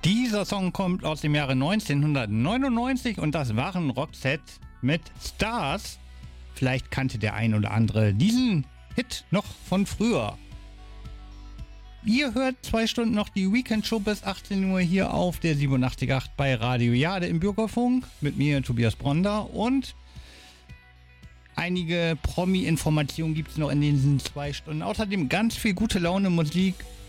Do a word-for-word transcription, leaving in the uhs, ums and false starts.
Dieser Song kommt aus dem Jahre neunzehnhundertneunundneunzig und das waren Roxette mit Stars. Vielleicht kannte der ein oder andere diesen Hit noch von früher. Ihr hört zwei Stunden noch die Weekend-Show bis achtzehn Uhr hier auf der siebenundachtzig Komma acht bei Radio Jade im Bürgerfunk mit mir, Tobias Bronder, und einige Promi-Informationen gibt es noch in diesen zwei Stunden. Außerdem ganz viel gute Laune Musik